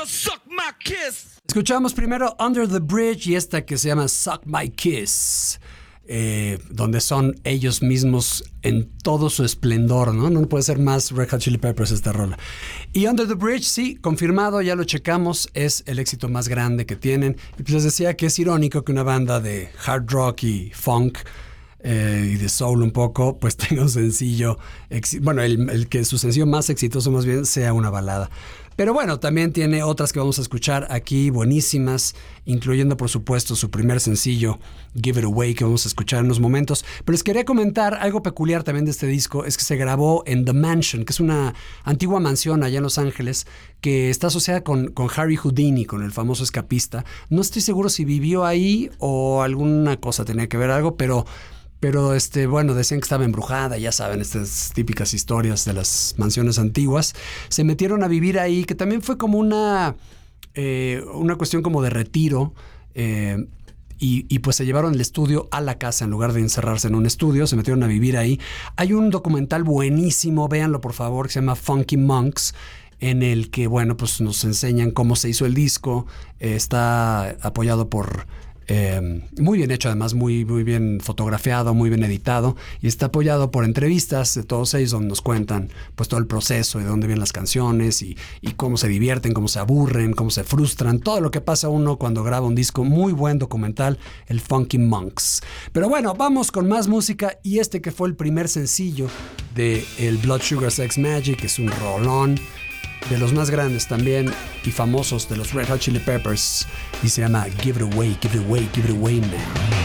Suck my kiss. Escuchamos primero Under the Bridge y esta que se llama Suck My Kiss, donde son ellos mismos en todo su esplendor, ¿no? No puede ser más Red Hot Chili Peppers esta rola. Y Under the Bridge, sí, confirmado, ya lo checamos, es el éxito más grande que tienen. Y pues les decía que es irónico que una banda de hard rock y funk y de soul un poco, pues tenga un sencillo, bueno, el que su sencillo más exitoso más bien sea una balada. Pero bueno, también tiene otras que vamos a escuchar aquí, buenísimas, incluyendo por supuesto su primer sencillo, Give It Away, que vamos a escuchar en unos momentos. Pero les quería comentar algo peculiar también de este disco, es que se grabó en The Mansion, que es una antigua mansión allá en Los Ángeles, que está asociada con Harry Houdini, con el famoso escapista. No estoy seguro si vivió ahí o alguna cosa tenía que ver algo, pero bueno, decían que estaba embrujada, ya saben, estas típicas historias de las mansiones antiguas. Se metieron a vivir ahí, que también fue como una cuestión como de retiro, y pues se llevaron el estudio a la casa en lugar de encerrarse en un estudio, se metieron a vivir ahí. Hay un documental buenísimo, véanlo por favor, que se llama Funky Monks, en el que, bueno, pues nos enseñan cómo se hizo el disco. Está apoyado por... muy bien hecho, además muy bien fotografiado, muy bien editado, y está apoyado por entrevistas de todos ellos donde nos cuentan pues todo el proceso y de dónde vienen las canciones y cómo se divierten, cómo se aburren, cómo se frustran, todo lo que pasa uno cuando graba un disco. Muy buen documental, el Funky Monks. Pero bueno, vamos con más música, y este que fue el primer sencillo de el Blood Sugar Sex Magik, es un rolón de los más grandes también y famosos de los Red Hot Chili Peppers, y se llama Give It Away, Give It Away, Give It Away Now.